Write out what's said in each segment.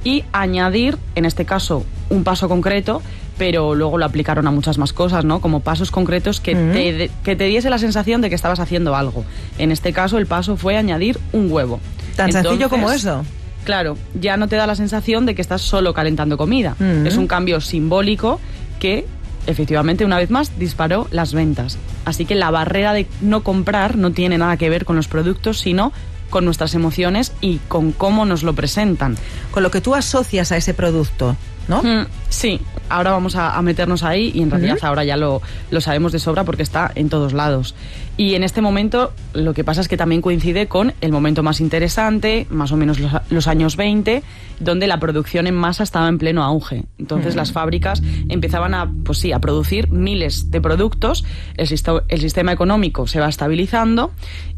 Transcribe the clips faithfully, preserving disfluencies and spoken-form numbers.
y añadir, en este caso, un paso concreto, pero luego lo aplicaron a muchas más cosas, ¿no? Como pasos concretos que, uh-huh. te, que te diese la sensación de que estabas haciendo algo. En este caso, el paso fue añadir un huevo. ¿Tan Entonces, sencillo como eso? Claro, ya no te da la sensación de que estás solo calentando comida. Uh-huh. Es un cambio simbólico que, efectivamente, una vez más, disparó las ventas. Así que la barrera de no comprar no tiene nada que ver con los productos, sino con nuestras emociones y con cómo nos lo presentan. Con lo que tú asocias a ese producto, ¿no? Mm, sí, ahora vamos a, a meternos ahí y en realidad uh-huh. ahora ya lo, lo sabemos de sobra porque está en todos lados. Y en este momento lo que pasa es que también coincide con el momento más interesante, más o menos los, los años veinte, donde la producción en masa estaba en pleno auge. Entonces uh-huh. las fábricas empezaban a, pues sí, a producir miles de productos, el, sist- el sistema económico se va estabilizando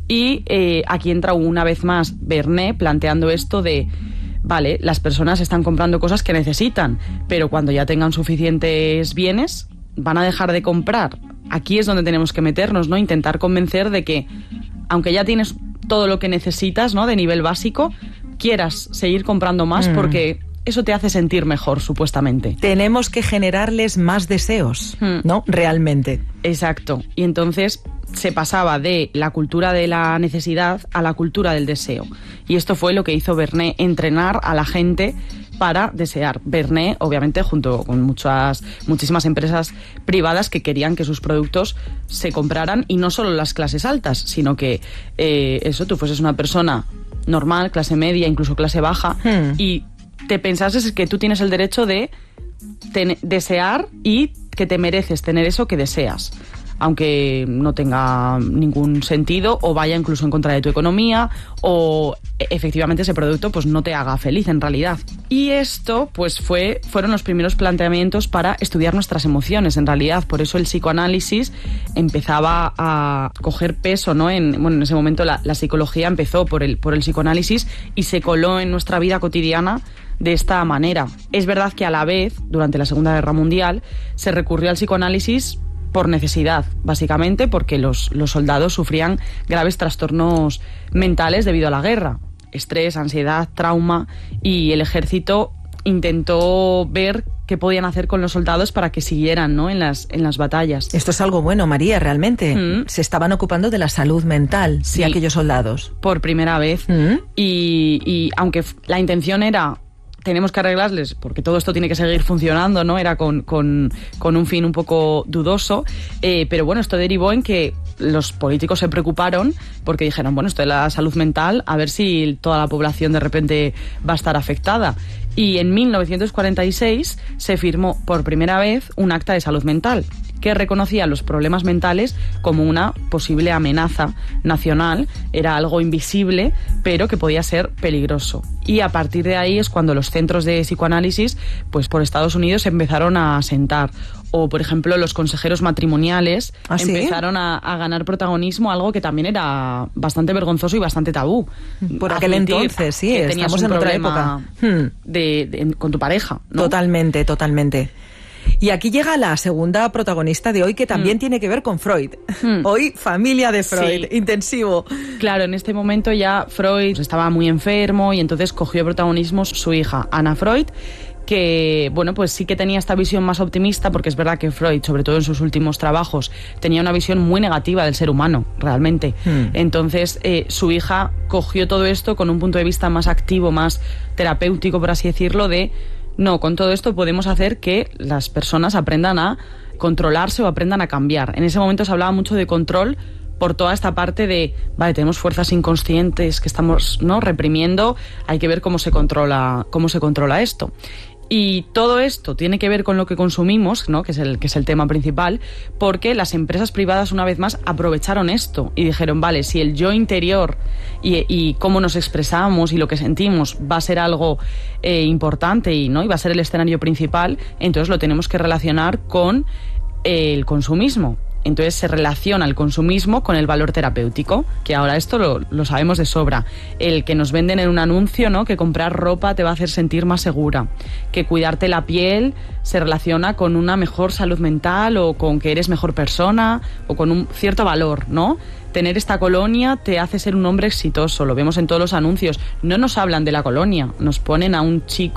y eh, aquí entra una vez más Bernet planteando esto de vale, las personas están comprando cosas que necesitan, pero cuando ya tengan suficientes bienes, van a dejar de comprar. Aquí es donde tenemos que meternos, ¿no? Intentar convencer de que, aunque ya tienes todo lo que necesitas, ¿no? De nivel básico, quieras seguir comprando más mm. porque eso te hace sentir mejor, supuestamente. Tenemos que generarles más deseos, mm. ¿no? Realmente. Exacto. Y entonces se pasaba de la cultura de la necesidad a la cultura del deseo. Y esto fue lo que hizo Bernet, entrenar a la gente para desear. Bernet, obviamente, junto con muchas, muchísimas empresas privadas que querían que sus productos se compraran, y no solo las clases altas, sino que eh, eso, tú fueses una persona normal, clase media, incluso clase baja, hmm. y te pensases que tú tienes el derecho de ten- desear y que te mereces tener eso que deseas, aunque no tenga ningún sentido o vaya incluso en contra de tu economía o efectivamente ese producto pues no te haga feliz en realidad. Y esto pues fue fueron los primeros planteamientos para estudiar nuestras emociones en realidad. Por eso el psicoanálisis empezaba a coger peso, ¿no? En, bueno, en ese momento la, la psicología empezó por el, por el psicoanálisis y se coló en nuestra vida cotidiana de esta manera. Es verdad que a la vez, durante la Segunda Guerra Mundial, se recurrió al psicoanálisis por necesidad, básicamente porque los, los soldados sufrían graves trastornos mentales debido a la guerra, estrés, ansiedad, trauma, y el ejército intentó ver qué podían hacer con los soldados para que siguieran, ¿no? en las, en las batallas. Esto es algo bueno, María, realmente. Mm. Se estaban ocupando de la salud mental sí, de aquellos soldados. Por primera vez. Mm. Y, y aunque la intención era tenemos que arreglarles, porque todo esto tiene que seguir funcionando, ¿no? Era con, con, con un fin un poco dudoso, eh, pero bueno, esto derivó en que los políticos se preocuparon porque dijeron, bueno, esto de la salud mental, a ver si toda la población de repente va a estar afectada. Y en mil novecientos cuarenta y seis se firmó por primera vez un acta de salud mental que reconocía los problemas mentales como una posible amenaza nacional. Era algo invisible, pero que podía ser peligroso. Y a partir de ahí es cuando los centros de psicoanálisis, pues por Estados Unidos, se empezaron a asentar. O, por ejemplo, los consejeros matrimoniales ¿Ah, sí? empezaron a, a ganar protagonismo, algo que también era bastante vergonzoso y bastante tabú. Por aquel entonces, sí, que tenías estamos un en otra problema época. De, de, con tu pareja, ¿no? Totalmente, totalmente. Y aquí llega la segunda protagonista de hoy, que también mm. tiene que ver con Freud. Mm. Hoy, familia de Freud, sí. Intensivo. Claro, en este momento ya Freud estaba muy enfermo y entonces cogió protagonismo su hija, Anna Freud, que, bueno, pues sí que tenía esta visión más optimista, porque es verdad que Freud, sobre todo en sus últimos trabajos, tenía una visión muy negativa del ser humano, realmente. Mm. Entonces, eh, su hija cogió todo esto con un punto de vista más activo, más terapéutico, por así decirlo, de no, con todo esto podemos hacer que las personas aprendan a controlarse o aprendan a cambiar. En ese momento se hablaba mucho de control por toda esta parte de, vale, tenemos fuerzas inconscientes que estamos, ¿no?, reprimiendo, hay que ver cómo se controla, cómo se controla esto. Y todo esto tiene que ver con lo que consumimos, ¿no?, que es el, que es el tema principal, porque las empresas privadas una vez más aprovecharon esto y dijeron, vale, si el yo interior y, y cómo nos expresamos y lo que sentimos va a ser algo eh, importante y, ¿no?, y va a ser el escenario principal, entonces lo tenemos que relacionar con el consumismo. Entonces se relaciona el consumismo con el valor terapéutico, que ahora esto lo, lo sabemos de sobra. El que nos venden en un anuncio, ¿no?, que comprar ropa te va a hacer sentir más segura, que cuidarte la piel se relaciona con una mejor salud mental o con que eres mejor persona o con un cierto valor, ¿no? Tener esta colonia te hace ser un hombre exitoso, lo vemos en todos los anuncios. No nos hablan de la colonia, nos ponen a un chico